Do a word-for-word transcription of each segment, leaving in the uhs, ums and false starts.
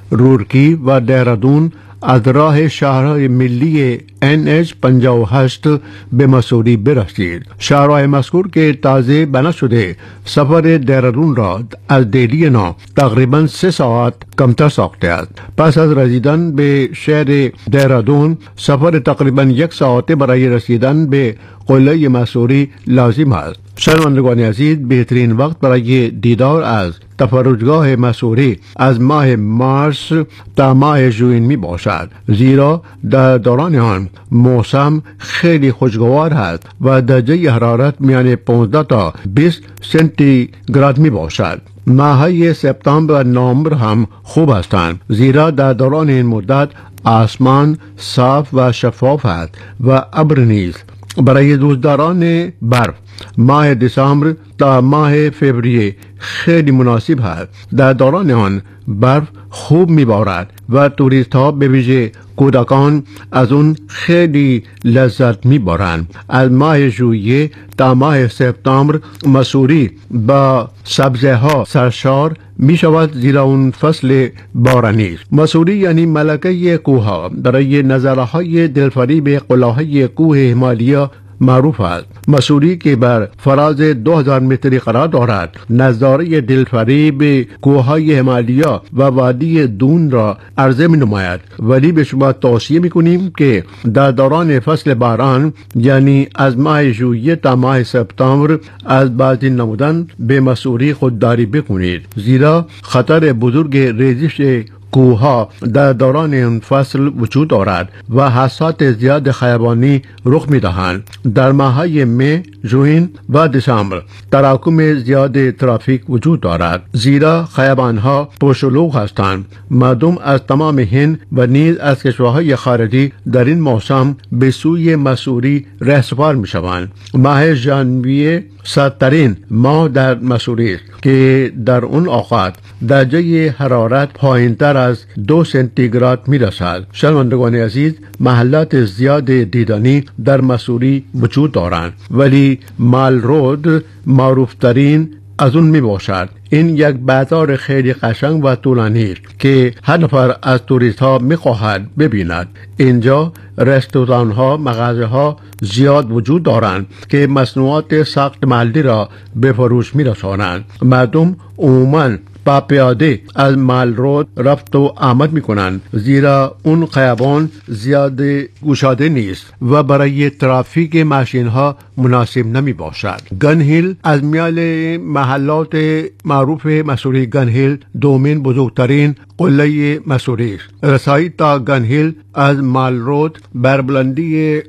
رورکی و دهرادون از راه شهرهای ملی ان اچ پنجاه و هشت به مسوری برسید. شهرهای مذکور که تازه بنا شده سفر دهرادون را از دهلی نو تقریبا سه ساعت کمتر ساخته است. پس از رسیدن به شهر دهرادون سفر تقریبا یک ساعته برای رسیدن به قلعه مسوری لازم است. شنوندگان عزیز، بهترین وقت برای دیدار از تفرجگاه مسوری از ماه مارس تا ماه ژوئن می باشد، زیرا در دوران آن موسم خیلی خوشگوار است و درجه حرارت میان پانزده تا بیست سانتیگراد می باشد. ماههای سپتامبر و نوامبر هم خوب هستند، زیرا در دوران این مدت آسمان صاف و شفاف است و ابر نیست. برای دوستداران برف ماه دسامبر تا ماه فوریه خیلی مناسب است. در دوران آن برف خوب میبارد و توریست ها به ویژه کودکان از اون خیلی لذت میبرند. از ماه ژوئیه تا ماه سپتامبر مسوری با سبزه ها سرشار می شود، زیرا اون فصل بارانی است. مسوری یعنی ملکه کوه ها، برای نظاره های دلفریب قلعه‌های کوه هیمالیا معروف است. مسوری که بر فراز دو هزار متری قرار دارد، نظاره دلفریب کوههای هیمالیا و وادی دون را عرضه می نماید، ولی به شما توصیه می کنیم که در دوران فصل باران یعنی از ماه ژوئیه تا ماه سپتامبر از بازدید نمودن به مسوری خودداری بکنید، زیرا خطر بزرگ ریزش کوها در دوران این فصل وجود دارد و حادثات زیاد خیابانی رخ می دهند. در ماههای می، ژوئن و دسامبر تراکم زیاد ترافیک وجود دارد، زیرا خیابانها پرشلوغ هستند. مردم از تمام هند و نیز از کشورهای خارجی در این موسم به سوی مسوری رهسپار می شوند. ماه ژانویه سردترین ماه در مسوری است که در اون اوقات درجه حرارت پایینتر از دو سانتیگراد می رسد. شنوندگان عزیز، محلات زیاد دیدنی در مسوری وجود دارند، ولی مال رود معروفترین از اون می باشد. این یک بازار خیلی قشنگ و طولانی است که هر نفر از توریست ها می خواهد ببیند. اینجا رستوران ها، مغازه ها زیاد وجود دارند که مصنوعات ساخت محلی را به فروش می رسانند. مردم عموماً با پیاده از مال رود رفت و آمد می کنند، زیرا اون خیابان زیاد گشاده نیست و برای ترافیک ماشین ها مناسب نمی باشد. گن هیل از میان محلات معروف مسوری گن هیل دومین بزرگترین قلعه مسوری است. رسایی تا گن هیل از مال رود بر بلندی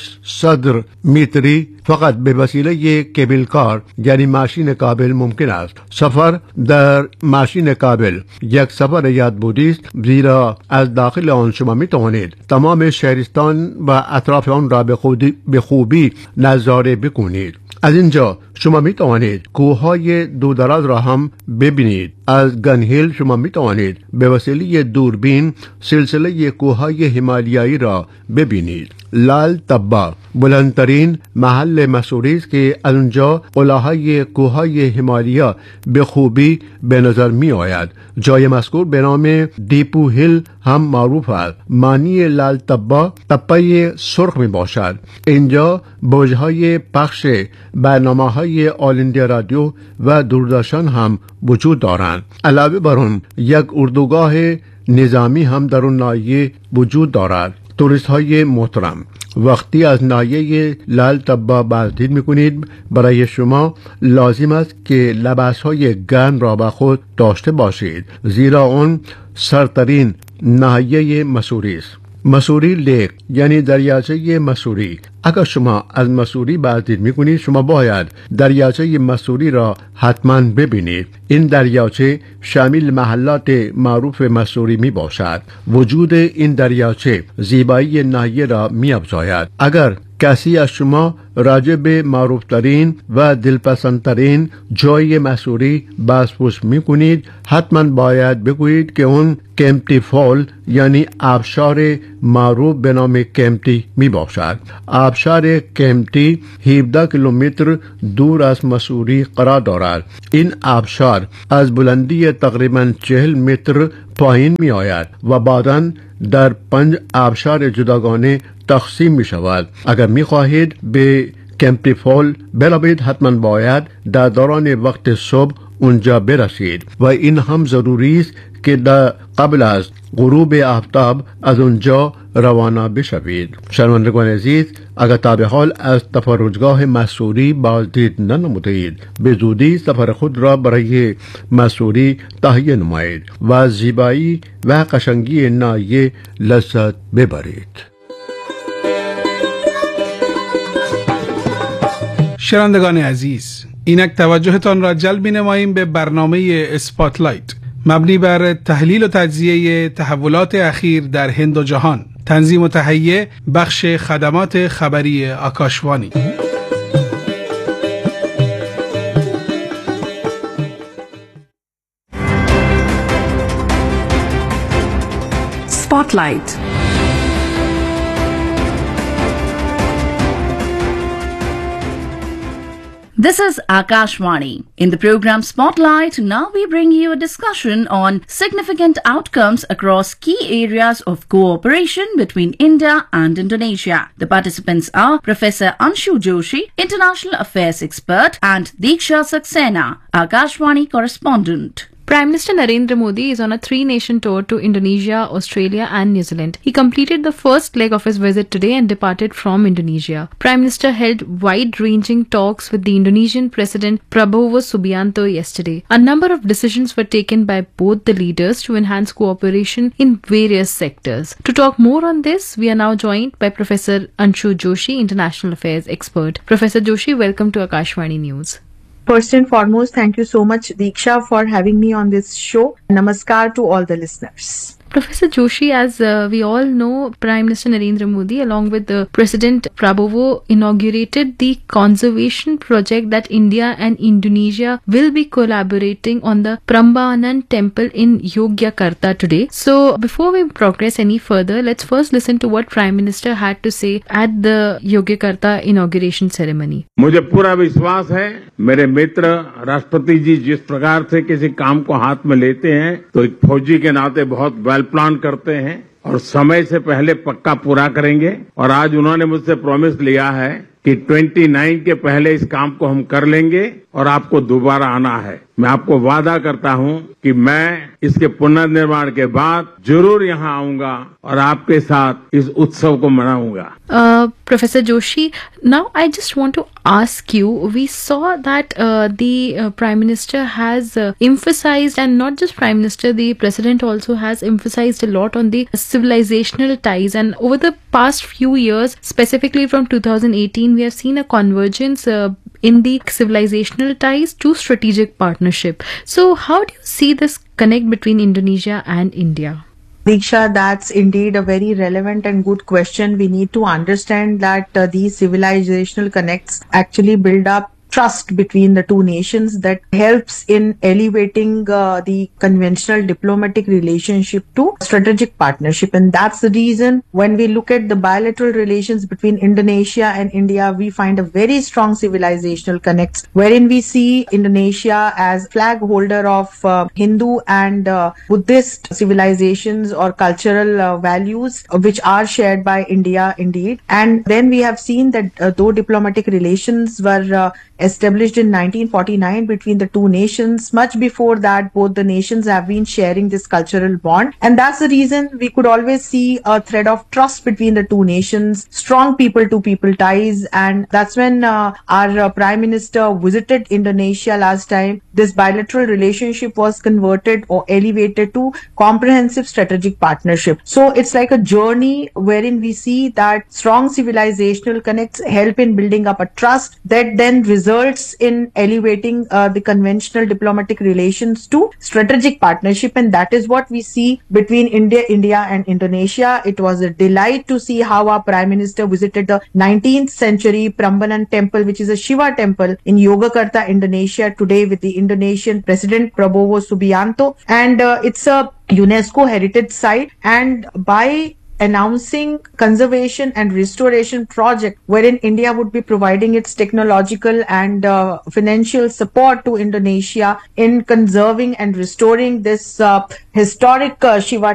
هشتصد متری فقط به وسیله کیبل کار یعنی ماشین کابل ممکن است. سفر در ماشین کابل یک سفر یاد بودی است، زیرا از داخل آن شما می توانید تمام شهرستان و اطراف آن را به خوبی نظاره بکنید. از اینجا شما می توانید کوههای دودراز را هم ببینید. از گن هیل شما می توانید به وسیله دوربین سلسله کوههای هیمالیایی را ببینید. لال تبا بلندترین محل مسوری است که از اونجا قلعه‌های کوههای هیمالیا به خوبی به نظر می آید. جای مذکور به نام دیپو هیل هم معروف است. معنی لال تبا تپه سرخ می باشد. اینجا برج‌های پخش برنامه‌های آل اندیا رادیو و دوردرشن هم وجود دارند. علاوه بر آن یک اردوگاه نظامی هم در اون ناحیه وجود دارد. توریست های محترم، وقتی از ناحیه لال تبا بازدید میکنید برای شما لازم است که لباس های گرم را با خود داشته باشید، زیرا اون سرترین ناحیه مسوری است. مسوری لیک یعنی دریاچه مسوری. اگر شما از مسوری بازدید میکنید شما باید دریاچه مسوری را حتما ببینید. این دریاچه شامل محلات معروف مسوری می باشد. وجود این دریاچه زیبایی ناحیه را می افزاید. اگر کسی از شما راجع به معروفترین و دلپسندترین جای مسوری بازپرس می کنید، حتما باید بگویید که اون کمپتی فال یعنی آبشار معروف به نام کمتی می باشد. آبشار کمتی هفده کیلومتر دور از مسوری قرار دارد. این آبشار از بلندی تقریبا چهل متر پایین می آید و بعداً در پنج آبشار جداگانه تقسیم می شود. اگر می خواهید به کمتی فال بروید حتما باید در دوران وقت صبح اونجا برسید و این هم ضروری است که در قبل از غروب آفتاب از اونجا روانه بشوید. شنوندگان عزیز، اگر تا به حال از تفرجگاه مسوری بازدید ننمودید، به زودی سفر خود را برای مسوری تهیه نمایید و از زیبایی و قشنگی ناحیه لذت ببرید. شنوندگان عزیز، اینک توجهتان را جلب می‌نماییم به برنامه اسپاتلایت مبنی بر تحلیل و تجزیه تحولات اخیر در هند و جهان. تنظیم و تهیه بخش خدمات خبری آکاشوانی. اسپاتلایت. This is Akashvani. In the program Spotlight, now we bring you a discussion on significant outcomes across key areas of cooperation between India and Indonesia. The participants are Professor Anshu Joshi, International Affairs Expert, and Diksha Saxena, Akashvani Correspondent. Prime Minister Narendra Modi is on a three-nation tour to Indonesia, Australia and New Zealand. He completed the first leg of his visit today and departed from Indonesia. Prime Minister held wide-ranging talks with the Indonesian President Prabowo Subianto yesterday. A number of decisions were taken by both the leaders to enhance cooperation in various sectors. To talk more on this, we are now joined by Professor Anshu Joshi, International Affairs Expert. Professor Joshi, welcome to Akashvani News. First and foremost, thank you so much, Diksha, for having me on this show. Namaskar to all the listeners. Professor Joshi, as uh, we all know, Prime Minister Narendra Modi along with the President Prabowo inaugurated the conservation project that India and Indonesia will be collaborating on the Prambanan temple in Yogyakarta today. So before we progress any further, let's first listen to what Prime Minister had to say at the Yogyakarta inauguration ceremony. मुझे पूरा विश्वास है मेरे मित्र राष्ट्रपति जी जिस प्रकार से किसी काम को हाथ में लेते हैं तो एक फौजी के नाते बहुत वेल प्लान करते हैं और समय से पहले पक्का पूरा करेंगे। और आज उन्होंने मुझसे प्रॉमिस लिया है कि उनतीस के पहले इस काम को हम कर लेंगे और आपको दोबारा आना है। मैं आपको वादा करता हूं कि मैं इसके पुनर्निर्माण के बाद जरूर यहां आऊंगा और आपके साथ इस उत्सव को मनाऊंगा। Uh, Professor Joshi, now I just want to ask you, we saw that uh, the uh, Prime Minister has uh, emphasized, and not just Prime Minister, the President also has emphasized a lot on the civilizational ties, and over the past few years, specifically from two thousand eighteen, we have seen a convergence uh, in the civilizational ties to strategic partnership. So how do you see this connect between Indonesia and India? Diksha, that's indeed a very relevant and good question. We need to understand that uh, these civilizational connects actually build up trust between the two nations that helps in elevating uh, the conventional diplomatic relationship to strategic partnership. And that's the reason when we look at the bilateral relations between Indonesia and India, we find a very strong civilizational connects, wherein we see Indonesia as flag holder of uh, Hindu and uh, Buddhist civilizations or cultural uh, values, uh, which are shared by India indeed. And then we have seen that uh, though diplomatic relations were uh, established in nineteen forty-nine between the two nations, much before that both the nations have been sharing this cultural bond, and that's the reason we could always see a thread of trust between the two nations, strong people to people ties. And that's when uh, our uh, Prime Minister visited Indonesia last time. This bilateral relationship was converted or elevated to comprehensive strategic partnership. So it's like a journey wherein we see that strong civilizational connects help in building up a trust that then results in elevating uh, the conventional diplomatic relations to strategic partnership. And that is what we see between India, India and Indonesia. It was a delight to see how our Prime Minister visited the nineteenth century Prambanan temple, which is a Shiva temple in Yogyakarta, Indonesia today with the Indonesian President Prabowo Subianto. And uh, it's a UNESCO heritage site, and by announcing conservation and restoration project wherein India would be providing its technological and uh, financial support to Indonesia in conserving and restoring this uh, historic uh, Shiva